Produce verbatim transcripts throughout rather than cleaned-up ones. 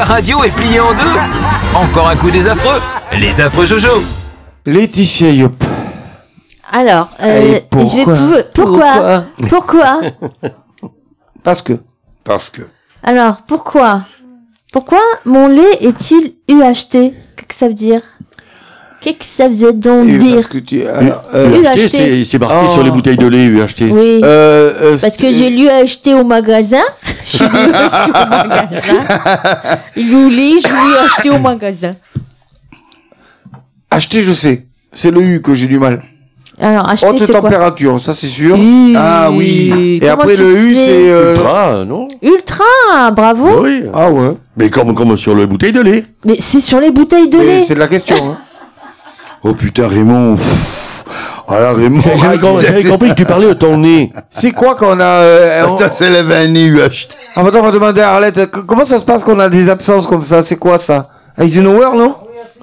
la radio est pliée en deux. Encore un coup des affreux. Les affreux Jojo. Laetitia Yop. Alors, euh, pourquoi je vais pou- pourquoi Pourquoi Parce que. Parce que. Alors, pourquoi Pourquoi mon lait est-il U H T? Qu'est-ce que ça veut dire? Qu'est-ce que ça veut donc Et dire parce que tu, alors, euh, U H T. U H T, c'est, c'est marqué Oh. sur les bouteilles de lait U H T. Oui. euh, euh, Parce que c'était- j'ai lu acheter au magasin. J'ai lu acheter au magasin. Loulé, je lui ai acheté au magasin. Acheter, je sais. C'est le U que j'ai du mal. Alors, acheter, Haute c'est quoi? température, ça c'est sûr. U. Ah oui. Et Comment après tu le U, sais c'est. euh, Ultra, non? Ultra, bravo. Bah oui. Ah ouais. Mais comme, comme sur les bouteilles de lait. Mais c'est sur les bouteilles de Mais lait. c'est de la question. Hein. Oh putain, Raymond. Pff. Ah là, Raymond. J'avais, com- j'avais compris que tu parlais de ton nez. C'est quoi qu'on a. Euh, on- Ça s'élève à un nez U H T. Ah, attends, on va demander à Arlette. euh, c- Comment ça se passe qu'on a des absences comme ça? C'est quoi ça? Eisenhower, non?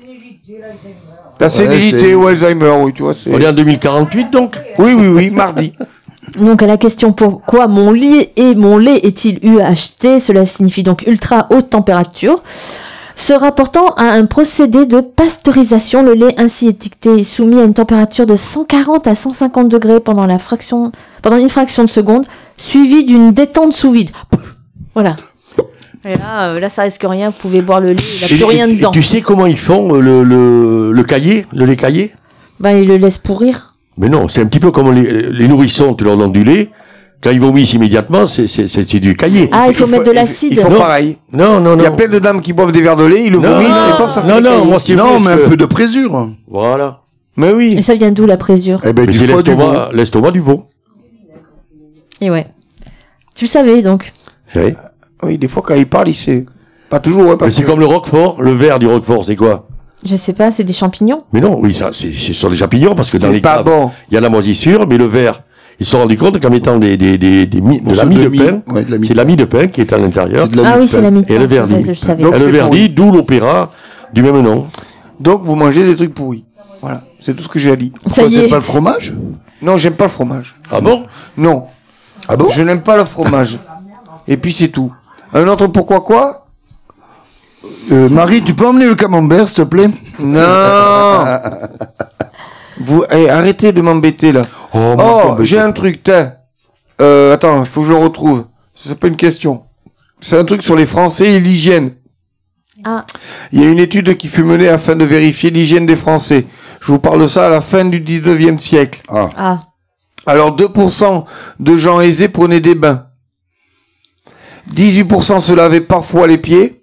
La sénilité c'est- ou Alzheimer, oui, tu vois. c'est- On est en deux mille quarante-huit, donc. Oui, oui, oui, mardi. Donc à la question pourquoi mon lait et mon lait est-il U H T, cela signifie donc ultra haute température. Se rapportant à un procédé de pasteurisation, le lait ainsi étiqueté est soumis à une température de cent quarante à cent cinquante degrés pendant la fraction, pendant une fraction de seconde, suivie d'une détente sous vide. Voilà. Et là, euh, là, ça risque rien. Vous pouvez boire le lait, il n'y a Et- plus rien et- et dedans. tu sais comment ils font euh, le, le, le cahier, le lait cahier? Bah, il le laisse pourrir. Mais non, c'est un petit peu comme les, les nourrissons, tu leur donnes du lait. Quand ils vomissent immédiatement, c'est, c'est, c'est, c'est du cahier. Ah, il faut mettre de il- l'acide. Ils font Non. pareil. Non, non, non. Il y a plein de dames qui boivent des verres de lait, ils le Non, vomissent non, et paf, ça fait non, des non, cailloux. moi c'est Non, vrai, mais parce un que- peu de présure. Voilà. Mais Et oui. ça vient d'où la présure? Eh ben, Mais du c'est foie, du veau. l'estomac, l'estomac du veau. Et ouais. Tu le savais donc. Oui. Oui, des fois quand ils parlent, il sait. Pas toujours, ouais, Mais parce c'est que- comme le roquefort, le verre du roquefort, c'est quoi? Je sais pas, c'est des champignons. Mais non, oui, ça, c'est, c'est sur les champignons, parce que dans C'est les pas caves, bon. il y a la moisissure, mais le verre, ils se sont rendus compte qu'en mettant des, des, des, des mi- de la Morceaux mie de de mie. pain, Ouais, de la mie c'est de la mie de pain qui est à l'intérieur, C'est de la Ah mie oui, de c'est pain. la mie. et le verdi. Je savais. Donc, Et le c'est verdi, d'où l'opéra du même nom. Donc vous mangez des trucs pourris. Voilà, c'est tout ce que j'ai à dire. Ça y T'aimes est. pas le fromage? Non, j'aime pas le fromage. Ah bon? Non. Ah bon? Je n'aime pas le fromage. Et puis c'est tout. Un autre pourquoi quoi? Euh, Marie, tu peux emmener le camembert, s'il te plaît? Non. Vous eh, arrêtez de m'embêter là. Oh, Oh, mon j'ai un truc, tiens. Euh, attends, il faut que je le retrouve. C'est pas une question. C'est un truc sur les Français et l'hygiène. Ah, Il y a une étude qui fut menée afin de vérifier l'hygiène des Français. Je vous parle de ça à la fin du dix-neuvième siècle. Ah. ah. Alors deux pour cent de gens aisés prenaient des bains. dix-huit pour cent se lavaient parfois les pieds.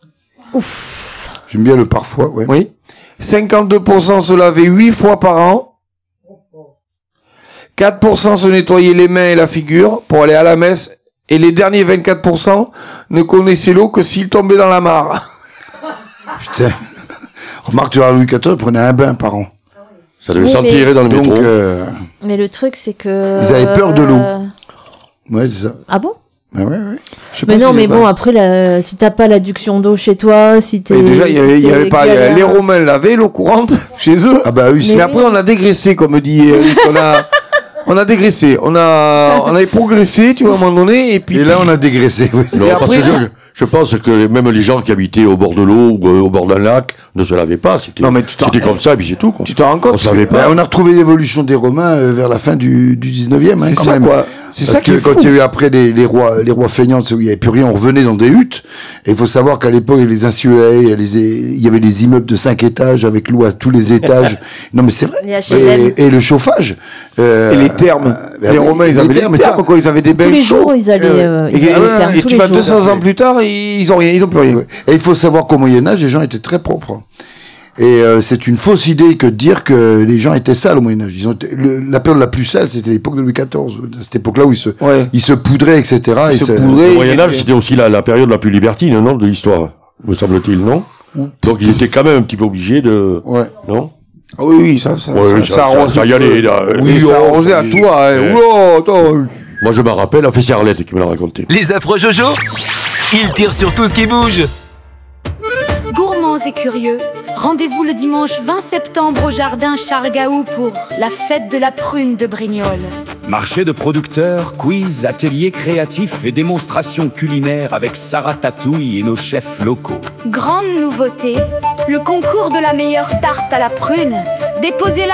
Ouf. J'aime bien le parfois, ouais. Oui. cinquante-deux pour cent se lavaient huit fois par an. quatre pour cent se nettoyaient les mains et la figure pour aller à la messe. Et les derniers vingt-quatre pour cent ne connaissaient l'eau que s'ils tombaient dans la mare. Putain. Remarque, tu vois, Louis quatorze prenait un bain par an. Ça devait Oui, s'empirer mais- dans le Donc, métro. euh, Mais le truc, c'est que. Ils avaient peur de l'eau. Euh, ouais, c'est ça. Ah bon? Ah ouais, ouais. Je sais Mais pas non, si mais c'est bon, pas- après, la, si t'as pas l'adduction d'eau chez toi, si t'es. Et déjà, il y si avait, il y c'est avait pas, il y avait- galère. les Romains lavaient l'eau courante chez eux. Ah bah oui, Mais c'est... Mais après, on a dégraissé, comme dit Eric. On a, on a dégraissé. On a, on avait progressé, tu vois, à un moment donné. Et puis, Et là, on a dégraissé, oui. Non, Et parce après- que je, je pense que même les gens qui habitaient au bord de l'eau ou euh, au bord d'un lac ne se lavaient pas. C'était, Non, mais tu t'en- c'était comme ça, et puis c'est tout, quoi. tu t'en rends compte? On savait Bah, pas. on a retrouvé l'évolution des Romains euh, vers la fin du, du dix-neuvième, hein, C'est quand ça, même. quoi. C'est Parce ça qui que est quand fou. il y a eu après les, les rois, les rois feignants, tu sais, où il n'y avait plus rien, on revenait dans des huttes. Et il faut savoir qu'à l'époque, il y avait les insulets, il y, a les- il y avait les immeubles de cinq étages avec l'eau à tous les étages. Non, mais c'est vrai. Les H L M. Et, et le chauffage. euh, Et les thermes. bah les oui, Romains, ils avaient les thermes, thermes, toi. quoi. Ils avaient des Tous bains les chauds. jours, ils allaient. Eh ouais. euh, Et, ils allaient et- au terme, et tous tu les vas jours. deux cents ans plus tard, ils ont rien, ils ont plus rien. Et il faut savoir qu'au Moyen-Âge, les gens étaient très propres. Et euh, c'est une fausse idée que de dire que les gens étaient sales au Moyen-Âge. Ils ont été- le- la période la plus sale, c'était l'époque de Louis quatorze. À cette époque-là où ils se, Ouais. ils se poudraient, et cetera. Ils et se c'est- poudraient. Le Et- Moyen-Âge, et- c'était aussi la, la période la plus libertine, non, de l'histoire, me semble-t-il, non? Donc ils étaient quand même un petit peu obligés de, Ouais. non? Ah oui, oui, ça, ça, Ouais, ça, ça- ça arrose. ça y allait, là. Oui, Oui, ça oh, arrosait ça à y est. toi, hein. Ouais. Oula, attends. Moi je me rappelle, en fait c'est Arlette qui me l'a raconté. Les affreux Jojo, ils tirent sur tout ce qui bouge. Gourmands et curieux, Rendez-vous le dimanche vingt septembre au jardin Chargaou pour la fête de la prune de Brignoles. Marché de producteurs, quiz, ateliers créatifs et démonstrations culinaires avec Sarah Tatouille et nos chefs locaux. Grande nouveauté, le concours de la meilleure tarte à la prune. Déposez-la